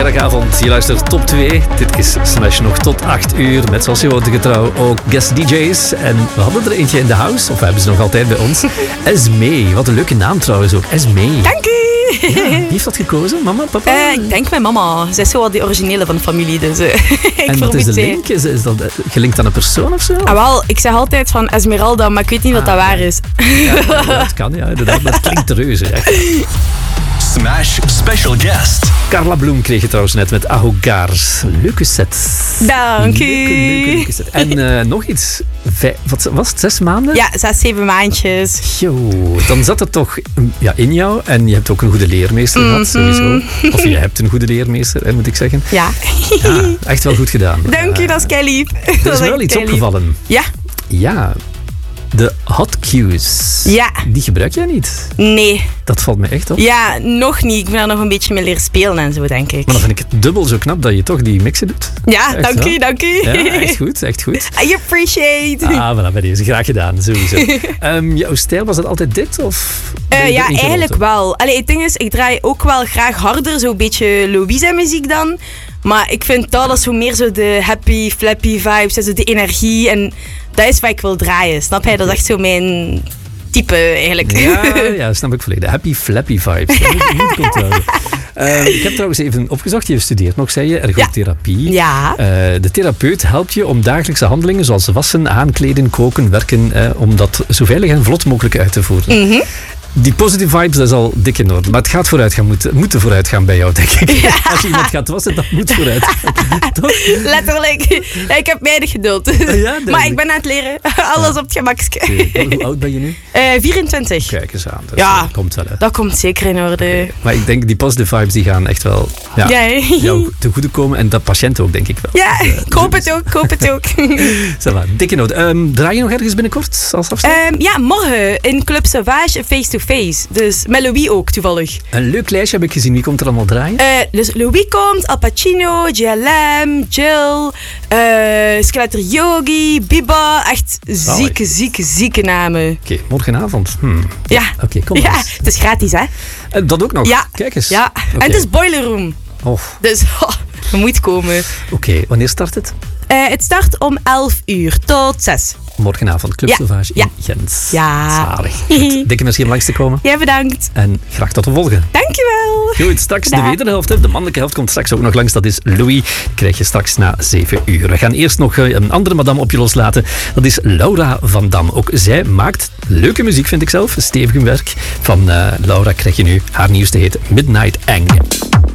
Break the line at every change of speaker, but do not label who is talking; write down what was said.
vrijdagavond. Je luistert Top 2. Dit is Smash nog tot 8 uur. Met zoals je hoort getrouw ook guest DJ's. En we hadden er eentje in de house. Of we hebben ze nog altijd bij ons. Esmee. Wat een leuke naam trouwens ook. Esmee.
Dank u.
Ja, wie heeft dat gekozen? Mama, papa?
Ik denk mijn mama. Zij is zo wat de originele van de familie. Dus,
en wat is de link? Is dat gelinkt aan een persoon of zo?
Ah, wel, ik zeg altijd van Esmeralda, maar ik weet niet wat dat waar is.
Ja, dat kan, ja. Dat klinkt reuze. Echt.
Smash Special Guest.
Carla Bloem kreeg je trouwens net met Ahogars. Leuke set.
Dank u.
Leuke set. En nog iets. Wat was het? 6 maanden?
Ja, 6-7 maandjes.
Jo, dan zat het toch in jou. En je hebt ook een goede leermeester gehad, sowieso. Of je hebt een goede leermeester, moet ik zeggen.
Ja.
Echt wel goed gedaan.
Dank u, dat is kei lief.
Er is wel iets opgevallen.
Ja.
Ja. De hot cues.
Ja.
Die gebruik jij niet?
Nee.
Dat valt me echt op.
Ja, nog niet. Ik ben daar nog een beetje mee leren spelen en zo, denk ik.
Maar dan vind ik het dubbel zo knap dat je toch die mixen doet.
Ja, echt dank u.
Ja, echt goed, echt goed.
I appreciate.
Voilà, bij deze. Graag gedaan, sowieso. Jouw stijl, was het altijd dit? Of
ja, eigenlijk wel. Allee, het ding is, ik draai ook wel graag harder. Zo'n beetje Louisa muziek dan. Maar ik vind dat zo meer zo de happy, flappy vibes. Zo de energie. En dat is wat ik wil draaien. Snap je? Dat is echt zo mijn type eigenlijk.
Ja, snap ik volledig. Happy, flappy vibes. Dat moet ik onthouden. Ik heb trouwens even opgezocht. Je studeert nog, zei je, ergotherapie.
Ja.
De therapeut helpt je om dagelijkse handelingen zoals wassen, aankleden, koken, werken, om dat zo veilig en vlot mogelijk uit te voeren. Mm-hmm. Die positive vibes, dat is al dik in orde. Maar het gaat vooruit gaan, moeten vooruit gaan bij jou, denk ik. Ja. Als je iemand gaat wassen, dat moet vooruit gaan. Toch?
Letterlijk. Ja, ik heb weinig geduld. Ja, maar ik ben aan het leren. Alles op het gemakske.
Hoe oud ben je nu?
24.
Kijk eens aan. Dat komt wel, hè.
Dat komt zeker in orde. Okay.
Maar ik denk, die positive vibes die gaan echt wel jou te goede komen. En dat patiënten ook, denk ik wel.
Ja, ik hoop het ook.
Voilà, dikke noot. Draai je nog ergens binnenkort als afstand?
Ja, morgen in Club Sauvage face-to-face. Dus met Louis ook toevallig.
Een leuk lijstje heb ik gezien. Wie komt er allemaal draaien?
Dus Louis komt, Al Pacino, JLM, Jill, Skeletor Yogi, Biba. Echt zieke namen.
Oké, morgenavond.
Ja.
Oké, kom maar.
Het is gratis, hè?
Dat ook nog?
Ja.
Kijk eens.
Ja. Okay. En het is Boiler Room.
Oh.
Dus je moet komen.
Oké, wanneer start het?
Het start om 11 uur tot 6.
Morgenavond, Club Sauvage in Gent.
Ja.
Zalig. Dikke merci om langs te komen.
Ja, bedankt.
En graag tot de volgende.
Dankjewel.
Goed, straks de wederhelft. De mannelijke helft komt straks ook nog langs. Dat is Louis. Die krijg je straks na 7 uur. We gaan eerst nog een andere madame op je loslaten. Dat is Laura van Dam. Ook zij maakt leuke muziek, vind ik zelf. Stevig werk. Van Laura krijg je nu haar nieuwste hit Midnight Ang.